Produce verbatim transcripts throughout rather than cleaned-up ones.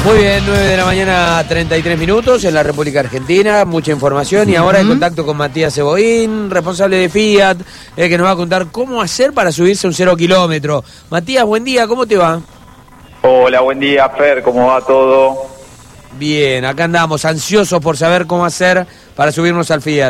Muy bien, nueve de la mañana, treinta y tres minutos en la República Argentina, mucha información y ahora en contacto con Matías Ceboín, responsable de Fiat, eh, que nos va a contar cómo hacer para subirse un cero kilómetro. Matías, buen día, ¿cómo te va? Hola, buen día, Fer, ¿cómo va todo? Bien, acá andamos, ansiosos por saber cómo hacer para subirnos al Fiat.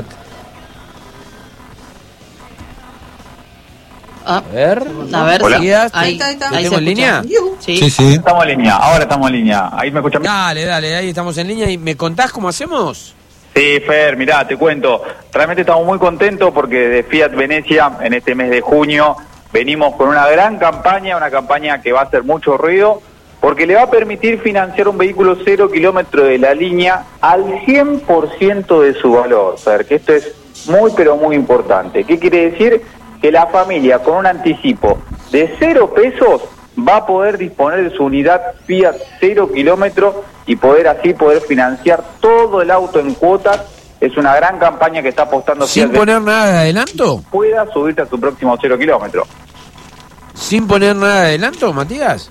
Ah, a ver, a ver, Hola. sí. Matías, Ahí, ¿te- ahí, ¿te ahí tengo se en línea? Sí. Sí, sí. Estamos en línea, ahora estamos en línea. ¿Ahí me escuchan? Dale, dale, ahí estamos en línea y ¿me contás cómo hacemos? Sí, Fer, mirá, te cuento. Realmente estamos muy contentos porque de Fiat Venecia, en este mes de junio, venimos con una gran campaña, una campaña que va a hacer mucho ruido, porque le va a permitir financiar un vehículo cero kilómetro de la línea al cien por ciento de su valor, Fer, que esto es muy, pero muy importante. ¿Qué quiere decir? Que la familia con un anticipo de cero pesos va a poder disponer de su unidad Fiat cero kilómetro y poder así poder financiar todo el auto en cuotas. Es una gran campaña que está apostando ¿Sin Fiat poner nada de adelanto? pueda subirte a su próximo cero kilómetro. ¿Sin poner nada de adelanto, Matías?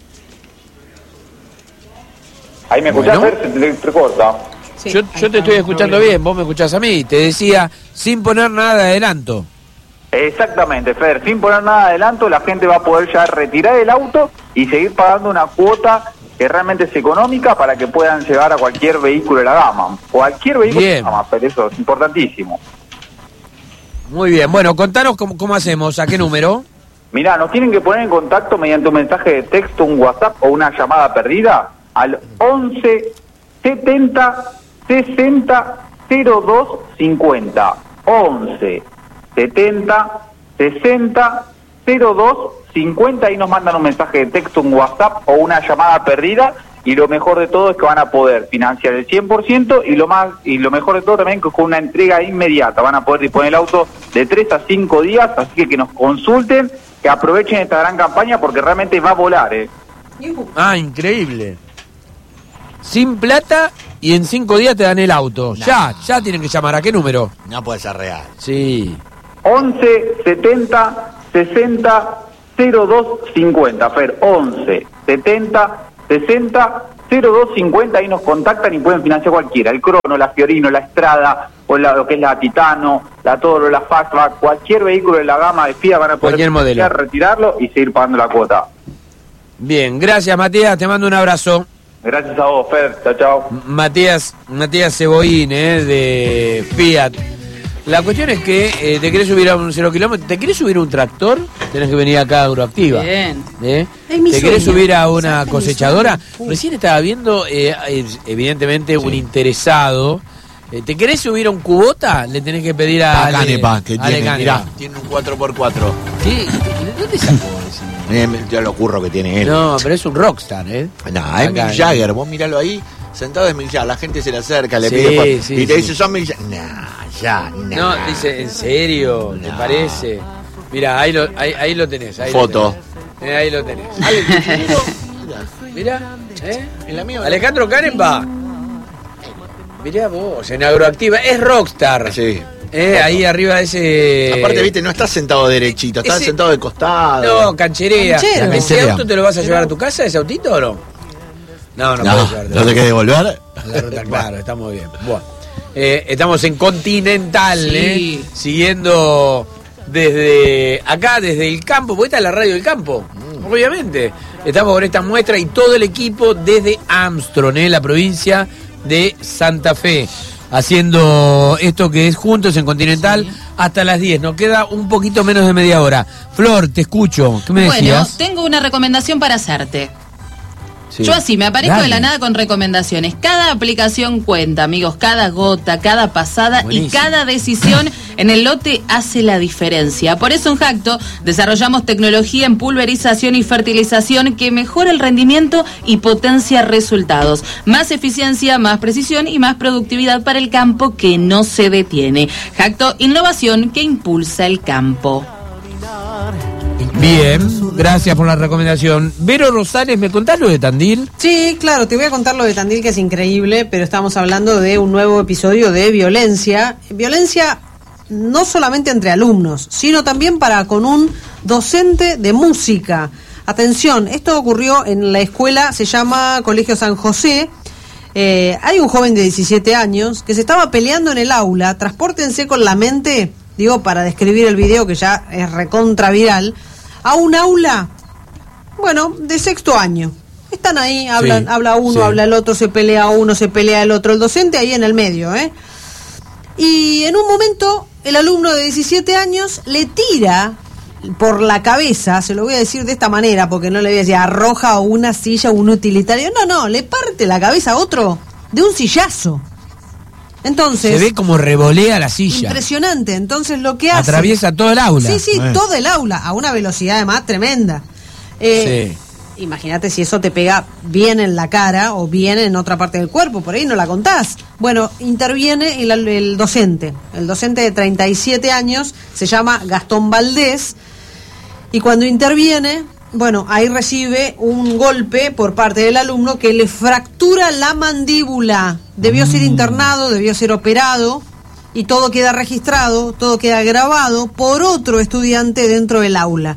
Ahí me escuchás, Bueno. Fer, se te, te corta. Sí, yo ahí yo te está. estoy escuchando bien, vos me escuchás a mí. Te decía, sin poner nada de adelanto. Exactamente, Fer, sin poner nada de adelanto, la gente va a poder ya retirar el auto y seguir pagando una cuota que realmente es económica para que puedan llegar a cualquier vehículo de la gama. Cualquier vehículo Bien. de la gama, Fer, eso es importantísimo. Muy bien, bueno, contanos cómo, cómo hacemos, a qué número. Mirá, nos tienen que poner en contacto mediante un mensaje de texto, un WhatsApp o una llamada perdida al once setenta sesenta cero dos cincuenta. once setenta sesenta cero dos cincuenta y nos mandan un mensaje de texto, un WhatsApp o una llamada perdida, y lo mejor de todo es que van a poder financiar el cien por ciento y lo más y lo mejor de todo también que con una entrega inmediata van a poder disponer el auto de tres a cinco días, así que que nos consulten, que aprovechen esta gran campaña porque realmente va a volar, eh. Ah, increíble. Sin plata y en cinco días te dan el auto. Nah. Ya, ya tienen que llamar. ¿A qué número? No puede ser real. Sí. once setenta sesenta cero dos cincuenta, Fer, once setenta sesenta cero dos cincuenta, ahí nos contactan y pueden financiar cualquiera, el Crono, la Fiorino, la Estrada, o la, lo que es la Titano, la Toro, la Fastback, cualquier vehículo de la gama de Fiat van a poder Cualquier modelo. financiar, retirarlo y seguir pagando la cuota. Bien, gracias Matías, te mando un abrazo. Gracias a vos, Fer, chao, chao. Matías, Matías Ceboín, eh, de Fiat. La cuestión es que eh, te querés subir a un cero kilómetro, ¿te querés subir a un tractor? Tenés que venir acá a Agroactiva. Bien. ¿Eh? Es mi ¿Te querés sueño. subir a una Exacto, mi cosechadora? sueño. Recién estaba viendo, eh, eh, evidentemente, un interesado. Eh, ¿Te querés subir a un Kubota? Le tenés que pedir a A Ale- Canepa, que Ale tiene, Canepa. mirá, tiene un cuatro por cuatro. ¿Qué? ¿De dónde sacó ese? Eh, ya lo curro que tiene él. No, pero es un rockstar, ¿eh? No, es Acá, Mick Jagger, vos miralo ahí, sentado es Mick Jagger, la gente se le acerca, le Sí, pide foto, sí, y te sí. dice, son Mick Jagger. Nah, ya, nah. No, dice, ¿en serio? ¿Te No. parece? Mira, ahí lo, ahí, ahí lo tenés. Ahí Foto. Lo tenés. Eh, ahí lo tenés. Mira, ¿eh? En la mía, Alejandro Canepa. Mirá vos, en Agroactiva. Es rockstar. Sí. Eh, ahí arriba de ese... Aparte, viste, no estás sentado derechito, estás Ese- sentado de costado. No, cancherea. Canchero. ¿Ese Cancherea. auto te lo vas a llevar a tu casa, ese autito o no? No, no, No, puedes llevarte. ¿no te querés devolver? La ruta, claro, está muy bien. Bueno, eh, estamos en Continental, Sí. eh, siguiendo desde acá, desde el campo, porque esta es la radio del campo, Mm. obviamente. Estamos con esta muestra y todo el equipo desde Armstrong, eh, la provincia de Santa Fe, haciendo esto que es Juntos en Continental hasta las diez. Nos queda un poquito menos de media hora. Flor, te escucho. ¿Qué me Bueno, decías? tengo una recomendación para hacerte. Sí. Yo así, me aparezco Dale. de la nada con recomendaciones. Cada aplicación cuenta, amigos, cada gota, cada pasada Buenísimo. y cada decisión en el lote hace la diferencia. Por eso en Jacto desarrollamos tecnología en pulverización y fertilización que mejora el rendimiento y potencia resultados. Más eficiencia, más precisión y más productividad para el campo que no se detiene. Jacto, innovación que impulsa el campo. Bien, gracias por la recomendación. Vero Rosales, ¿me contás lo de Tandil? Sí, claro, te voy a contar lo de Tandil, que es increíble, pero estamos hablando de un nuevo episodio de violencia. Violencia no solamente entre alumnos, sino también para con un docente de música. Atención, esto ocurrió en la escuela, se llama Colegio San José. Eh, hay un joven de diecisiete años que se estaba peleando en el aula. Transpórtense con la mente, digo, para describir el video que ya es recontra viral, a un aula, bueno, de sexto año. Están ahí, hablan, sí, habla uno, sí. habla el otro, se pelea uno, se pelea el otro, el docente ahí en el medio, ¿eh? Y en un momento, el alumno de diecisiete años le tira por la cabeza, se lo voy a decir de esta manera, porque no le voy a decir arroja una silla o un utilitario, no, no, le parte la cabeza a otro de un sillazo. Entonces, se ve como revolea la silla. Impresionante. Entonces lo que hace, atraviesa todo el aula. Sí, sí, eh. todo el aula, a una velocidad además tremenda. Eh, sí. Imagínate si eso te pega bien en la cara o bien en otra parte del cuerpo, por ahí no la contás. Bueno, interviene el, el docente, el docente de treinta y siete años, se llama Gastón Valdés, y cuando interviene, bueno, ahí recibe un golpe por parte del alumno que le fractura la mandíbula. Debió ser internado, debió ser operado, y todo queda registrado, todo queda grabado por otro estudiante dentro del aula.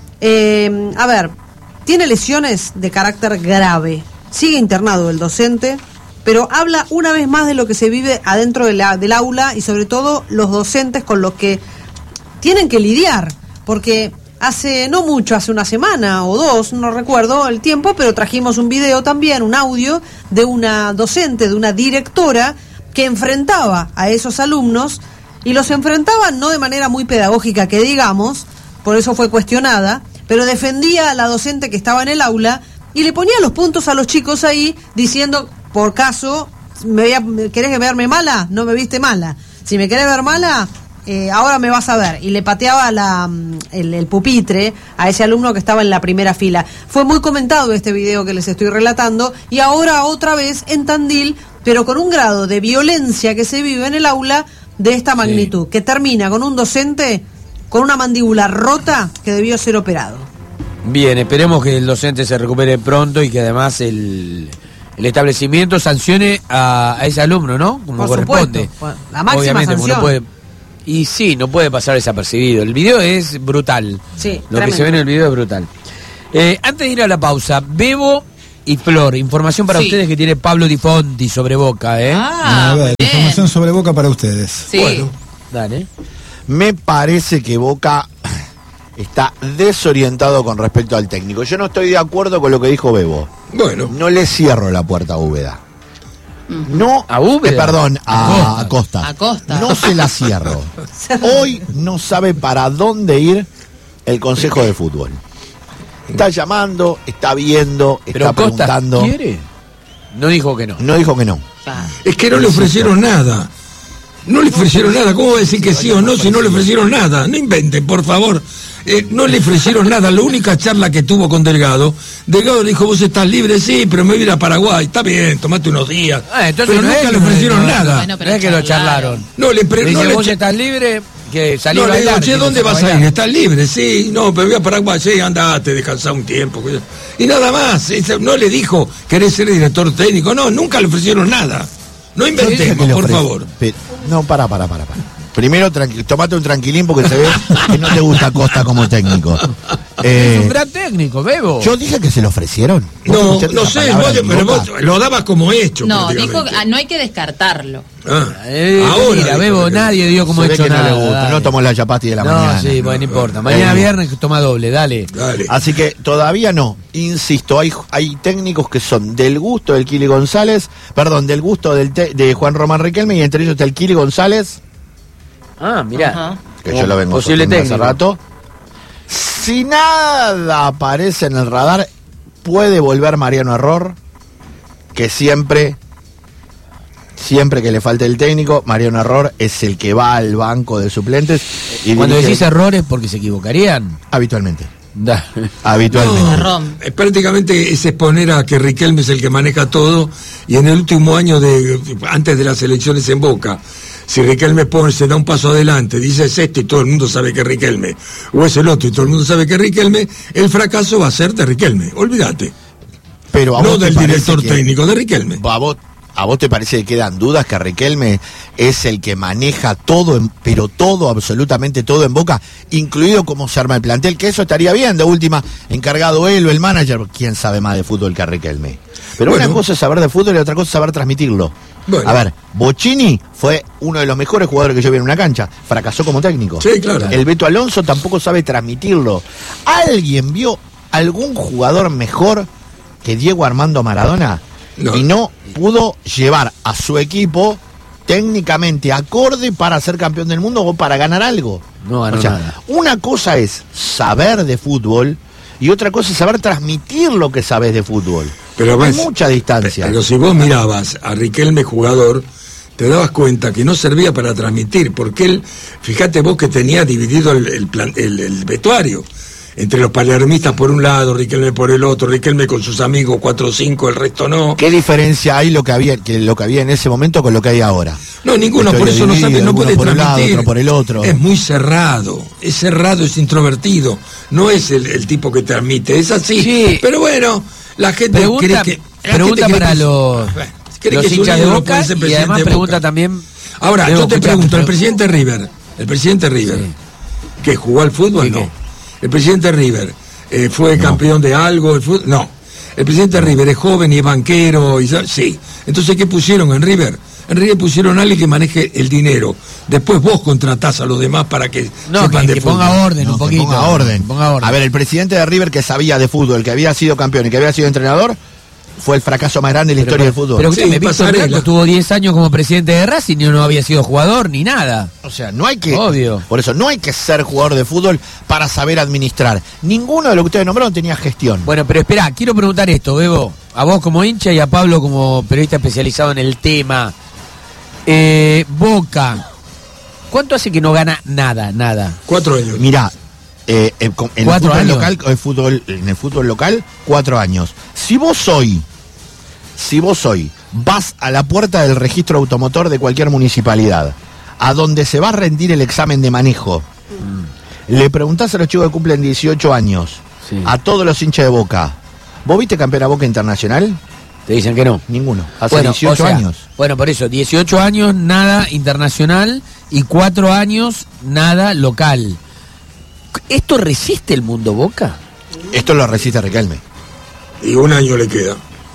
Eh, a ver, tiene lesiones de carácter grave, sigue internado el docente, pero habla una vez más de lo que se vive adentro de la, del aula y sobre todo los docentes con los que tienen que lidiar, porque hace no mucho, hace una semana o dos, no recuerdo el tiempo, pero trajimos un video también, un audio de una docente, de una directora que enfrentaba a esos alumnos y los enfrentaba no de manera muy pedagógica que digamos, por eso fue cuestionada, pero defendía a la docente que estaba en el aula y le ponía los puntos a los chicos ahí diciendo, por caso, ¿me voy a, ¿querés verme mala? No me viste mala. Si me querés ver mala, eh, ahora me vas a ver. Y le pateaba la, el, el pupitre a ese alumno que estaba en la primera fila. Fue muy comentado este video que les estoy relatando y ahora otra vez en Tandil, pero con un grado de violencia que se vive en el aula de esta magnitud, sí. que termina con un docente con una mandíbula rota que debió ser operado. Bien, esperemos que el docente se recupere pronto y que además el, el establecimiento sancione a, a ese alumno, ¿no? Como Por corresponde. Supuesto, la máxima Obviamente, sanción. No puede, y sí, no puede pasar desapercibido. El video es brutal. Sí, Lo tremendo. que se ve en el video es brutal. Eh, antes de ir a la pausa, Bebo y Flor, información para sí. ustedes que tiene Pablo Di Fonti sobre Boca, ¿eh? Ah, a ver, información sobre Boca para ustedes. Sí. Bueno, dale. Me parece que Boca está desorientado con respecto al técnico. Yo no estoy de acuerdo con lo que dijo Bebo. Bueno. No le cierro la puerta a Úbeda. No, ¿A Úbeda? Eh, perdón, a, a Costa. A Costa. No se la cierro. Hoy no sabe para dónde ir el Consejo de Fútbol. Está llamando, está viendo, Pero está Costa preguntando. ¿Quiere? No dijo que no. No dijo que no. Ah. Es que no le ofrecieron nada. No le ofrecieron nada. ¿Cómo va a decir que sí o no si no le ofrecieron nada? No inventen, por favor. Eh, no le ofrecieron nada. La única charla que tuvo con Delgado, Delgado le dijo, vos estás libre, sí, pero me voy a ir a Paraguay. Está bien, tomate unos días. Ah, entonces pero no nunca es le que ofrecieron no, nada. Bueno, No es que lo charlaron. No le pre- Le no dice, le vos cha- estás libre, que salí No, a le bailar. digo, che, que ¿dónde no vas bailar. a ir? ¿Estás libre? Sí, no, pero voy a Paraguay, sí, andate, descansá un tiempo. Y nada más, ese- no le dijo, ¿querés ser director técnico? No, nunca le ofrecieron nada. No Yo dije que inventemos, le por ofrece- favor. Pe- no, para, para, para, para. Primero, tranqui- tomate un tranquilín porque se ve que no te gusta Costa como técnico. Eh, Es un gran técnico, Bebo. yo dije que se lo ofrecieron. ¿Vos No, escuchaste no esa sé, palabra vos, en pero Boca? vos lo dabas como hecho. No, dijo prácticamente. ah, no hay que descartarlo. Ah, Eh, ahora mira, dijo Bebo, que- nadie dio como Se ve hecho que no nada. le gusta, dale. no tomó la chapati de la no, mañana. sí, bueno, no importa. Mañana Eh, viernes toma doble, dale. Dale. Así que todavía no, insisto, hay, hay técnicos que son del gusto del Kili González, perdón, del gusto del te- de Juan Román Riquelme, y entre ellos está el Kili González, Ah, mirá. Ajá. que yo lo vengo Posible sosteniendo hace técnico. rato. Si nada aparece en el radar, puede volver Mariano Error, que siempre, siempre que le falte el técnico, Mariano Error es el que va al banco de suplentes. Y Cuando dirige decís errores, porque se equivocarían. habitualmente. Da. Habitualmente. Rom. Eh, prácticamente es exponer a que Riquelme es el que maneja todo, y en el último año de antes de las elecciones en Boca, si Riquelme pone, se da un paso adelante, dice es este y todo el mundo sabe que es Riquelme, o es el otro y todo el mundo sabe que es Riquelme, el fracaso va a ser de Riquelme, olvídate. Pero a No vos te del parece director que- técnico, de Riquelme. A vos, ¿A vos te parece que quedan dudas que Riquelme es el que maneja todo, en, pero todo, absolutamente todo en Boca, incluido cómo se arma el plantel? Que eso estaría bien, de última, encargado él o el manager, ¿quién sabe más de fútbol que Riquelme? Pero bueno, una cosa es saber de fútbol y otra cosa es saber transmitirlo. Bueno. A ver, Bocchini fue uno de los mejores jugadores que yo vi en una cancha, fracasó como técnico. Sí, claro. El Beto Alonso tampoco sabe transmitirlo. ¿Alguien vio algún jugador mejor que Diego Armando Maradona? No. Y no pudo llevar a su equipo técnicamente acorde para ser campeón del mundo o para ganar algo. No ganó o sea, nada. Una cosa es saber de fútbol y otra cosa es saber transmitir lo que sabes de fútbol. Pero hay ves, mucha distancia. Pero si vos mirabas a Riquelme jugador, te dabas cuenta que no servía para transmitir, porque él, fíjate vos que tenía dividido el, el, plan, el, el vestuario. Entre los palermistas por un lado, Riquelme por el otro, Riquelme con sus amigos cuatro o cinco, el resto no. ¿Qué diferencia hay lo que había que lo que había en ese momento con lo que hay ahora? No, ninguno, por eso no sabe, no puede por transmitir. Un lado, otro por el otro. Es muy cerrado, es cerrado, es introvertido, no es el, el tipo que transmite, es así. Sí. Pero bueno, la gente pregunta, cree que... Pregunta gente para cree los, que, los que hinchas de Boca y además pregunta también... Ahora, yo te pregunto, el presidente River, el presidente River, sí. ¿que jugó al fútbol? No. El presidente River... Eh, fue no. campeón de algo, el fútbol, no. El presidente no. River es joven y es banquero, y, sí. Entonces, ¿qué pusieron en River? En River pusieron a alguien que maneje el dinero. Después vos contratás a los demás para que no, sepan que, de que fútbol. Ponga orden no, un poquito. Ponga orden. ponga orden. A ver, el presidente de River que sabía de fútbol, que había sido campeón y que había sido entrenador, fue el fracaso más grande de la pero, historia pero, del fútbol. Pero usted sí, me Víctor Blanco estuvo diez años como presidente de Racing y no había sido jugador ni nada. O sea, no hay que... Obvio. Por eso, no hay que ser jugador de fútbol para saber administrar. Ninguno de los que ustedes nombraron tenía gestión. Bueno, pero espera, quiero preguntar esto, Bebo. A vos como hincha y a Pablo como periodista especializado en el tema. Eh, Boca, ¿cuánto hace que no gana nada, nada? Cuatro años. Mirá, eh, en, en, el fútbol años? local, el fútbol, en el fútbol local, cuatro años. Si vos hoy, si vos hoy vas a la puerta del registro automotor de cualquier municipalidad, a donde se va a rendir el examen de manejo, mm. le preguntás a los chicos que cumplen dieciocho años, sí. a todos los hinchas de Boca, ¿vos viste campeón a Boca Internacional? Te dicen que no. Ninguno. Hace bueno, dieciocho o sea, años. Bueno, por eso, dieciocho años, nada internacional y cuatro años, nada local. ¿Esto resiste el mundo Boca? Esto lo resiste Riquelme. Y un año le queda.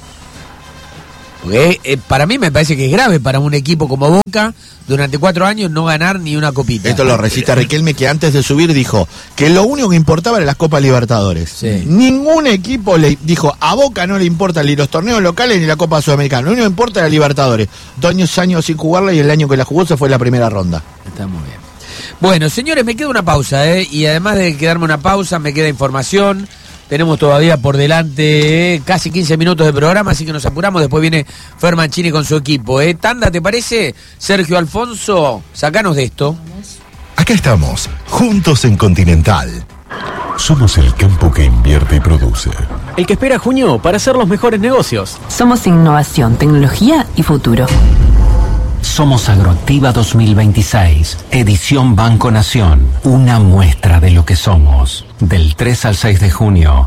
Porque eh, para mí me parece que es grave para un equipo como Boca durante cuatro años no ganar ni una copita. Esto lo resiste Riquelme, que antes de subir dijo que lo único que importaba era las Copas Libertadores. Sí. Ningún equipo le dijo, a Boca no le importan ni los torneos locales ni la Copa Sudamericana. Lo único que importa era Libertadores. Dos años, años sin jugarla y el año que la jugó se fue la primera ronda. Está muy bien. Bueno, señores, me queda una pausa, ¿eh? Y además de quedarme una pausa, me queda información. Tenemos todavía por delante eh, casi quince minutos de programa, así que nos apuramos. Después viene Fer Mancini con su equipo. ¿eh? Tanda, ¿te parece? Sergio Alfonso, sacanos de esto. Acá estamos, juntos en Continental. Somos el campo que invierte y produce. El que espera junio para hacer los mejores negocios. Somos innovación, tecnología y futuro. Somos Agroactiva dos mil veintiséis, edición Banco Nación, una muestra de lo que somos. Del tres al seis de junio.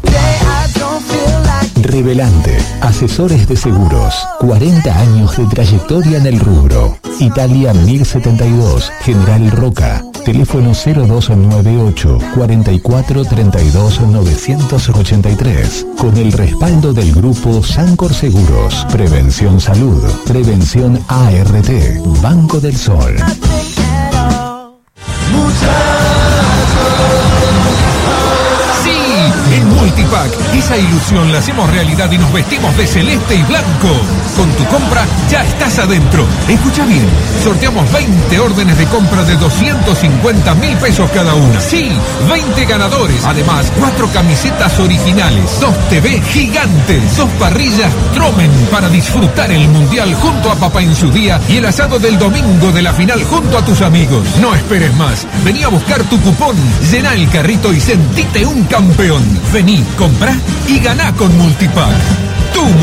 Revelante, asesores de seguros, cuarenta años de trayectoria en el rubro. Italia mil setenta y dos, General Roca, teléfono cero dos nueve ocho, cuarenta y cuatro, treinta y dos, novecientos ochenta y tres, con el respaldo del grupo Sancor Seguros, Prevención Salud, Prevención A R T, Banco del Sol. En Multipack, esa ilusión la hacemos realidad y nos vestimos de celeste y blanco. Con tu compra ya estás adentro. Escucha bien, sorteamos veinte órdenes de compra de doscientos cincuenta mil pesos cada una. Sí, veinte ganadores. Además, cuatro camisetas originales, dos T V gigantes, dos parrillas Tromen para disfrutar el Mundial junto a papá en su día y el asado del domingo de la final junto a tus amigos. No esperes más. Vení a buscar tu cupón, llená el carrito y sentite un campeón. Vení, comprá y ganá con Multipack.